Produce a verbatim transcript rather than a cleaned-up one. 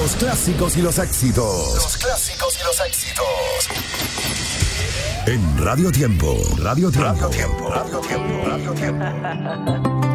Los clásicos y los éxitos. Los clásicos y los éxitos. En Radio Tiempo. Radio Tiempo. Radio Tiempo. Radio Tiempo. Radio Tiempo.